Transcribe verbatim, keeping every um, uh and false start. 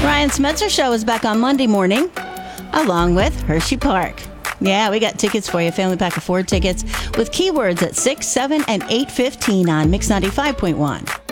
Ryan Smetzer Show is back on Monday morning, along with Hershey Park. Yeah, we got tickets for you. Family pack of four tickets with keywords at six, seven, and eight fifteen on Mix ninety-five point one.